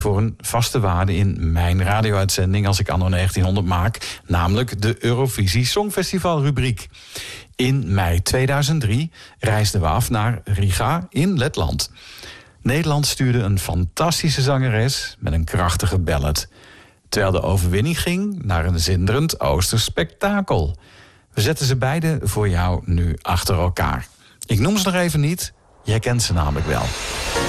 voor een vaste waarde in mijn radio-uitzending als ik anno 1900 maak, namelijk de Eurovisie Songfestival rubriek. In mei 2003 reisden we af naar Riga in Letland. Nederland stuurde een fantastische zangeres met een krachtige ballad, terwijl de overwinning ging naar een zinderend Oosters spektakel. We zetten ze beide voor jou nu achter elkaar. Ik noem ze nog even niet, jij kent ze namelijk wel.